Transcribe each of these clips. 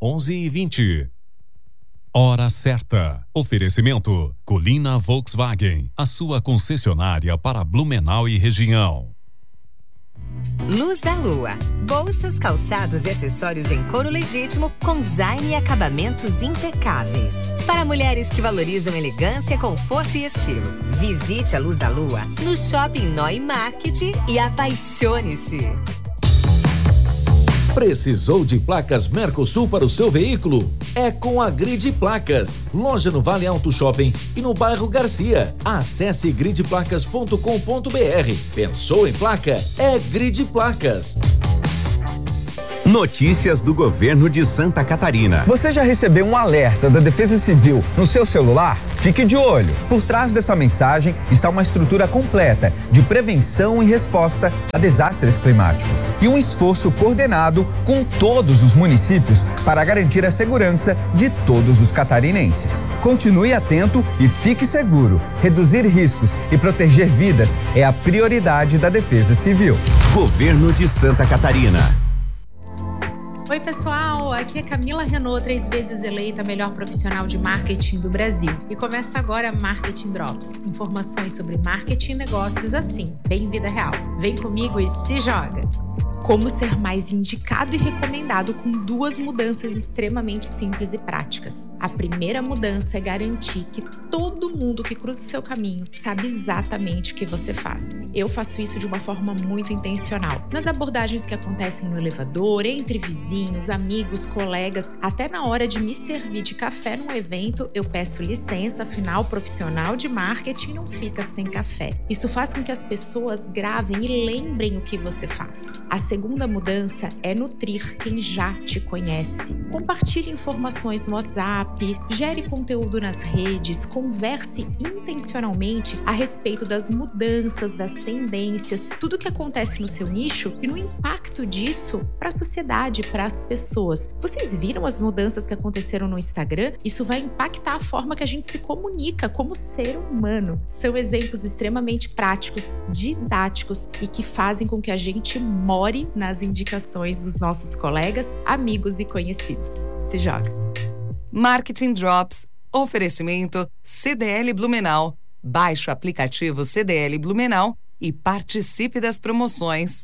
11h20. Hora certa. Oferecimento: Colina Volkswagen, a sua concessionária para Blumenau e região. Luz da Lua. Bolsas, calçados e acessórios em couro legítimo com design e acabamentos impecáveis. Para mulheres que valorizam elegância, conforto e estilo. Visite a Luz da Lua no Shopping Noi Market e apaixone-se. Precisou de placas Mercosul para o seu veículo? É com a Grid Placas. Loja no Vale Alto Shopping e no bairro Garcia. Acesse gridplacas.com.br. Pensou em placa? É Grid Placas. Notícias do governo de Santa Catarina. Você já recebeu um alerta da Defesa Civil no seu celular? Fique de olho. Por trás dessa mensagem está uma estrutura completa de prevenção e resposta a desastres climáticos e um esforço coordenado com todos os municípios para garantir a segurança de todos os catarinenses. Continue atento e fique seguro. Reduzir riscos e proteger vidas é a prioridade da Defesa Civil. Governo de Santa Catarina. Oi pessoal, aqui é Camila Renault, 3 vezes eleita a melhor profissional de marketing do Brasil. E começa agora Marketing Drops, informações sobre marketing e negócios assim, bem vida real. Vem comigo e se joga! Como ser mais indicado e recomendado com 2 mudanças extremamente simples e práticas. A primeira mudança é garantir que todo mundo que cruza o seu caminho sabe exatamente o que você faz. Eu faço isso de uma forma muito intencional. Nas abordagens que acontecem no elevador, entre vizinhos, amigos, colegas, até na hora de me servir de café num evento, eu peço licença, afinal, profissional de marketing não fica sem café. Isso faz com que as pessoas gravem e lembrem o que você faz. A segunda mudança é nutrir quem já te conhece. Compartilhe informações no WhatsApp, gere conteúdo nas redes, converse intencionalmente a respeito das mudanças, das tendências, tudo que acontece no seu nicho e no impacto disso para a sociedade, para as pessoas. Vocês viram as mudanças que aconteceram no Instagram? Isso vai impactar a forma que a gente se comunica como ser humano. São exemplos extremamente práticos, didáticos e que fazem com que a gente more nas indicações dos nossos colegas, amigos e conhecidos. Se joga! Marketing Drops. Oferecimento CDL Blumenau. Baixe o aplicativo CDL Blumenau e participe das promoções.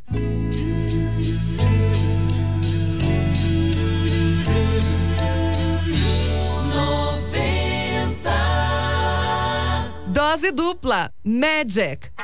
Dose dupla. Magic.